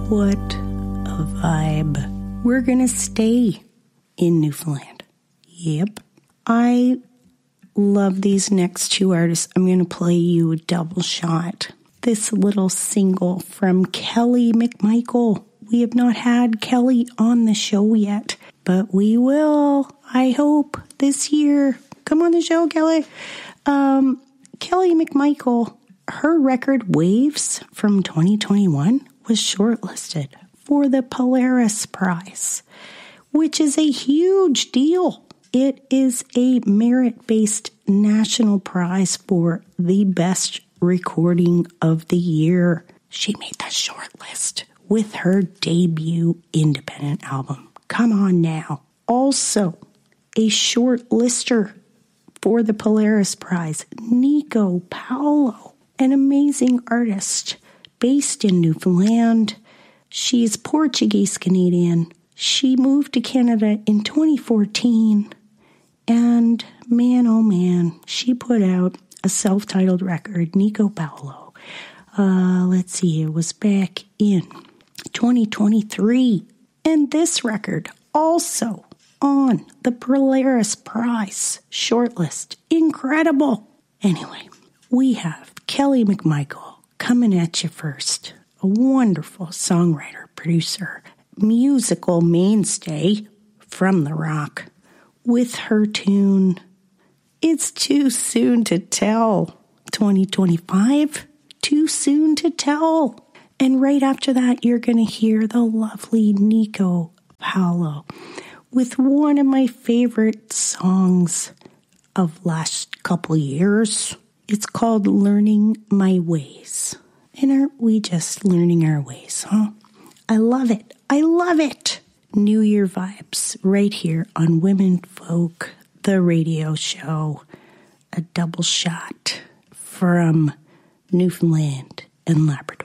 What a vibe. We're going to stay in Newfoundland. Yep. I love these next two artists. I'm going to play you a double shot. This little single from Kelly McMichael. We have not had Kelly on the show yet, but we will, I hope, this year. Come on the show, Kelly. Kelly McMichael, her record Waves from 2021 was shortlisted for the Polaris Prize, which is a huge deal. It is a merit-based national prize for the best recording of the year. She made the shortlist with her debut independent album. Come on now. Also, a shortlister for the Polaris Prize, Nico Paulo, an amazing artist based in Newfoundland. She's Portuguese-Canadian. She moved to Canada in 2014, and man, oh man, she put out a self-titled record, Nico Paulo. Let's see, it was back in 2023. And this record also on the Polaris Prize shortlist. Incredible. Anyway, we have Kelly McMichael coming at you first. A wonderful songwriter, producer, musical mainstay from the rock with her tune, It's Too Soon to Tell. 2025, Too Soon to Tell. And right after that, you're going to hear the lovely Nico Paulo with one of my favorite songs of last couple years. It's called Learning My Ways. And aren't we just learning our ways, huh? I love it. I love it. New Year vibes right here on Women Folk, the radio show. A double shot from Newfoundland and Labrador.